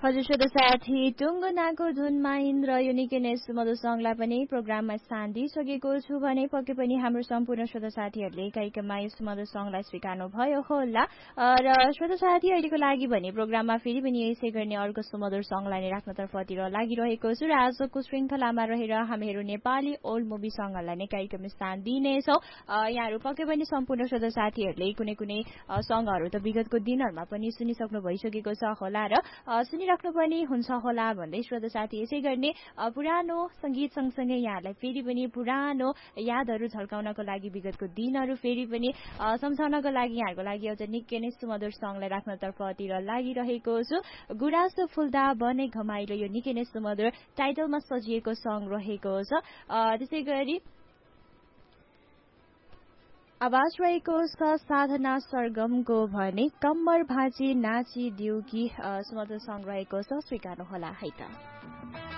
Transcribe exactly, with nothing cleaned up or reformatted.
हजुर श्रोता साथी टुङ्गो नाको धुनमा इन्द्र यो निकै नै सुमधुर सङ्गलाई पनि प्रोग्राममा स्थान दिइसकेको छु भने पक्कै पनि हाम्रो सम्पूर्ण श्रोता साथीहरूले कार्यक्रममा यो सुमधुर सङ्गलाई स्वीकार्नु भयो होला र श्रोता साथी अहिलेको लागि भने प्रोग्राममा फेरि पनि यसै गर्ने अर्को सुमधुर सङ्गलाई नै राख्नतर्फतिर लागिरहेको छु र आजको श्रृङ्खलामा रहेर हामीहरू नेपाली ओल्ड मुभी सङ्गहरूलाई नै कार्यक्रम स्थान दिइनेछौँ। यहाँहरू पक्कै पनि सम्पूर्ण श्रोता साथीहरूले कुनै कुनै सङ्गहरू त विगतको दिनहरूमा पनि सुनिसक्नु भइसकेको छ होला र सुनिराख्नु पनि हुन्छ होला भन्दै श्रोता साथी यसै गर्ने पुरानो संगीत सँगसँगै यहाँहरूलाई फेरि पनि पुरानो यादहरू झल्काउनको लागि विगतको दिनहरू फेरि पनि सम्झाउनको लागि यहाँहरूको लागि एउटा निकै नै सुमधुर सङ्गलाई राख्नतर्फतिर लागिरहेको छु। गुराँसो फुल्दा बने घमाइलो यो निकै नै सुमधुर टाइटलमा सजिएको सङ्ग रहेको छ। त्यसै गरी आवाज रहेको छ साधना सरगमको भने कम्मर भाँची नाची दिउकी सुमधुर सङ्ग रहेको छ, स्वीकार्नु होला है त।